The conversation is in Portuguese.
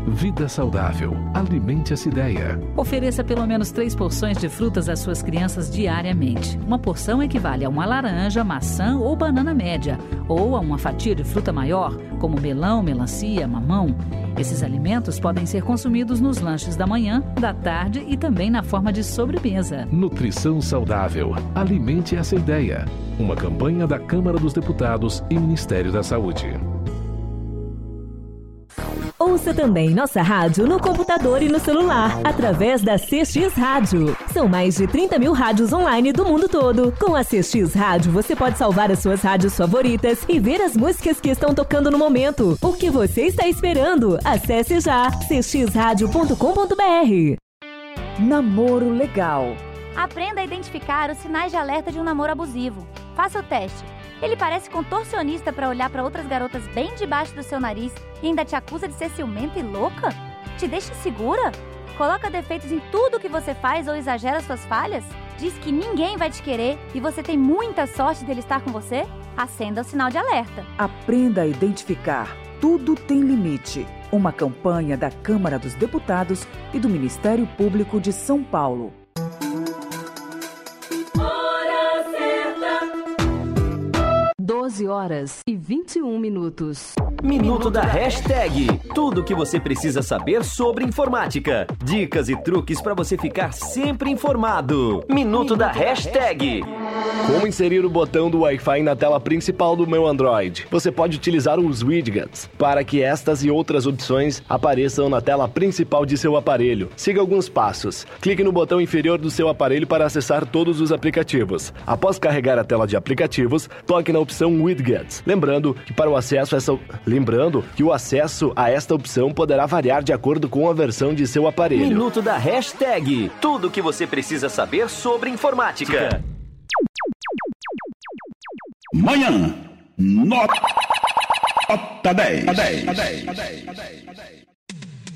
Vida saudável. Alimente essa ideia. Ofereça pelo menos 3 porções de frutas às suas crianças diariamente. Uma porção equivale a uma laranja, maçã ou banana média, ou a uma fatia de fruta maior, como melão, melancia, mamão. Esses alimentos podem ser consumidos nos lanches da manhã, da tarde e também na forma de sobremesa. Nutrição saudável. Alimente essa ideia. Uma campanha da Câmara dos Deputados e Ministério da Saúde. Ouça também nossa rádio no computador e no celular, através da CX Rádio. São mais de 30 mil rádios online do mundo todo. Com a CX Rádio, você pode salvar as suas rádios favoritas e ver as músicas que estão tocando no momento. O que você está esperando? Acesse já cxradio.com.br. Namoro legal. Aprenda a identificar os sinais de alerta de um namoro abusivo. Faça o teste. Ele parece contorcionista para olhar para outras garotas bem debaixo do seu nariz e ainda te acusa de ser ciumenta e louca? Te deixa insegura? Coloca defeitos em tudo que você faz ou exagera suas falhas? Diz que ninguém vai te querer e você tem muita sorte dele estar com você? Acenda o sinal de alerta. Aprenda a identificar. Tudo tem limite. Uma campanha da Câmara dos Deputados e do Ministério Público de São Paulo. 12h21. Minuto da Hashtag. Tudo o que você precisa saber sobre informática. Dicas e truques para você ficar sempre informado. Minuto da Hashtag. Como inserir o botão do Wi-Fi na tela principal do meu Android? Você pode utilizar os widgets para que estas e outras opções apareçam na tela principal de seu aparelho. Siga alguns passos. Clique no botão inferior do seu aparelho para acessar todos os aplicativos. Após carregar a tela de aplicativos, toque na opção Widgets. Lembrando que o acesso a esta opção poderá variar de acordo com a versão de seu aparelho. Minuto da Hashtag. Tudo o que você precisa saber sobre informática. Manhã, nota 10.